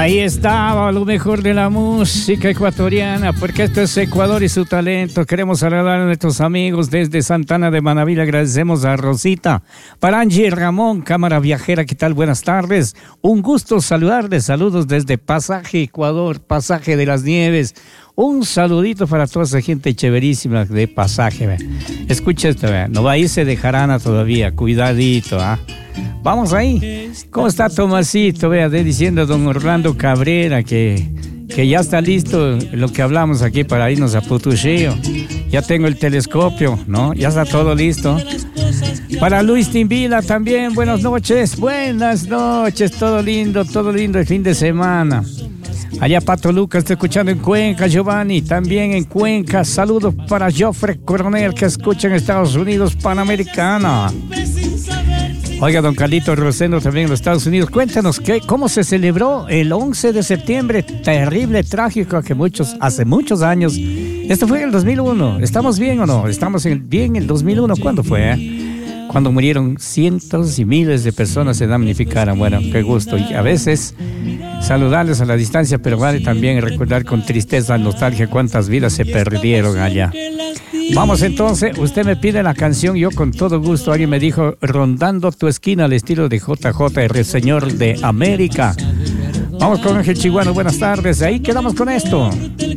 Ahí estaba lo mejor de la música ecuatoriana, porque esto es Ecuador y su talento. Queremos saludar a nuestros amigos desde Santana de Manaví. Le agradecemos a Rosita, para Angie Ramón, cámara viajera. ¿Qué tal? Buenas tardes. Un gusto saludarles. Saludos desde Pasaje, Ecuador, Pasaje de las Nieves. Un saludito para toda esa gente chéverísima de Pasaje. Ve. Escucha esto, ve. No va a irse de jarana todavía. Cuidadito, ¿ah? Vamos ahí. ¿Cómo está Tomasito? Vea, diciendo don Orlando Cabrera que ya está listo lo que hablamos aquí para irnos a Putuxillo. Ya tengo el telescopio, ¿no? Ya está todo listo. Para Luis Timbila también, buenas noches, todo lindo el fin de semana. Allá Pato Lucas, estoy escuchando en Cuenca, Giovanni, también en Cuenca. Saludos para Joffre Coronel, que escucha en Estados Unidos, Panamericana. Oiga, don Carlito Rosendo, también en los Estados Unidos. Cuéntanos, ¿cómo se celebró el 11 de septiembre? Terrible, trágico, que hace muchos años. Esto fue en el 2001. ¿Estamos bien o no? ¿Estamos bien en el 2001? ¿Cuándo fue? Cuando murieron cientos y miles de personas se damnificaron. Bueno, qué gusto. Y a veces saludarles a la distancia, pero vale también recordar con tristeza, nostalgia, cuántas vidas se perdieron allá. Vamos entonces, usted me pide la canción, yo con todo gusto. Alguien me dijo, rondando tu esquina al estilo de JJ, el señor de América. Vamos con Ángel Chiguano, buenas tardes. Ahí quedamos con esto.